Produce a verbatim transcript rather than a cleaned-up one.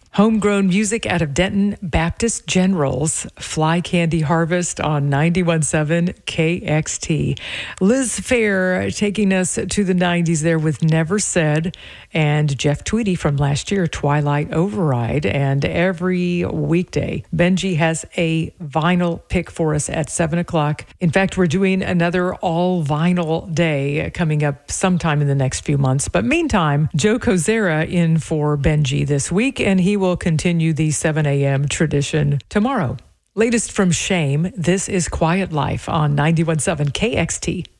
Homegrown music out of Denton Baptist General's Fly Candy Harvest on ninety-one point seven K X T. Liz Phair taking us to the nineties there with Never Said, and Jeff Tweedy from last year, Twilight Override. And every weekday, Benji has a vinyl pick for us at seven o'clock. In fact, we're doing another all vinyl day coming up sometime in the next few months. But meantime, Joe Kozera in for Benji this week, and he will continue the seven a.m. tradition tomorrow. Latest from Shame, this is Quiet Life on ninety-one point seven K X T.